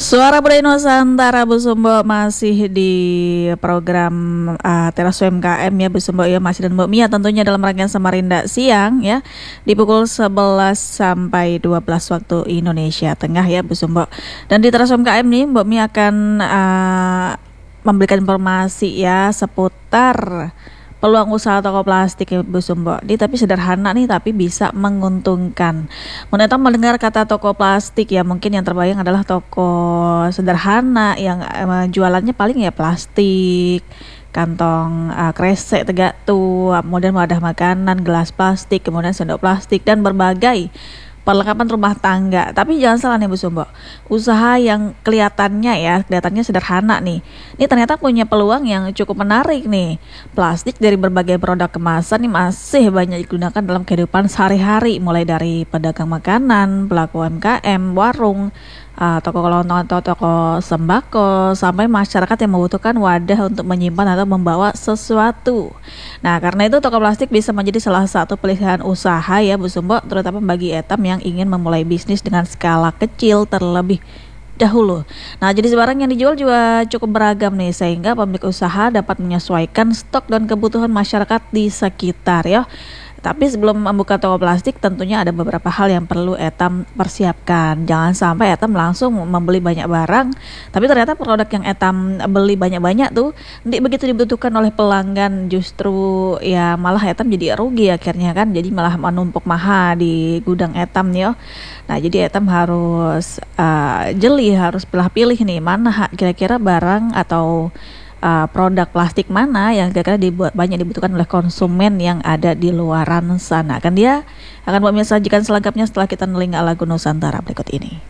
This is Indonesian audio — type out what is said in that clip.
Suara Budaya Nusantara Bu Sumbo masih di program Teras UMKM ya Bu Sumbo ya, masih dan Mbak Mia tentunya dalam rangkaian Samarinda siang ya di pukul 11 sampai 12 waktu Indonesia Tengah ya Bu Sumbo. Dan di Teras UMKM nih Mbak Mia akan memberikan informasi ya seputar peluang usaha toko plastik ya Bu Sumbo. Ini tapi sederhana nih tapi bisa menguntungkan. Menetap mendengar kata toko plastik ya mungkin yang terbayang adalah toko sederhana yang jualannya paling ya plastik, kantong kresek tegak tuh, kemudian wadah makanan, gelas plastik, kemudian sendok plastik dan berbagai perlengkapan rumah tangga. Tapi jangan salah nih Bu Sumbo, usaha yang kelihatannya sederhana nih, ini ternyata punya peluang yang cukup menarik nih. Plastik dari berbagai produk kemasan nih masih banyak digunakan dalam kehidupan sehari-hari, mulai dari pedagang makanan, pelaku UMKM, warung, toko kelontong atau toko sembako, sampai masyarakat yang membutuhkan wadah untuk menyimpan atau membawa sesuatu. Nah, karena itu toko plastik bisa menjadi salah satu pilihan usaha ya Bu Sumbo, terutama bagi etam yang ingin memulai bisnis dengan skala kecil terlebih dahulu. Nah, jenis barang yang dijual juga cukup beragam nih, sehingga pemilik usaha dapat menyesuaikan stok dan kebutuhan masyarakat di sekitar ya. Tapi sebelum membuka toko plastik tentunya ada beberapa hal yang perlu etam persiapkan. Jangan sampai etam langsung membeli banyak barang, tapi ternyata produk yang etam beli banyak-banyak tuh begitu dibutuhkan oleh pelanggan justru ya malah etam jadi rugi akhirnya kan. Jadi malah menumpuk mahal di gudang etam nih. Nah, jadi etam harus jeli, harus pilih nih mana kira-kira barang atau produk plastik mana yang kira-kira banyak dibutuhkan oleh konsumen yang ada di luaran sana. Kan dia akan sajikan selengkapnya setelah kita nelinga lagu Nusantara berikut ini.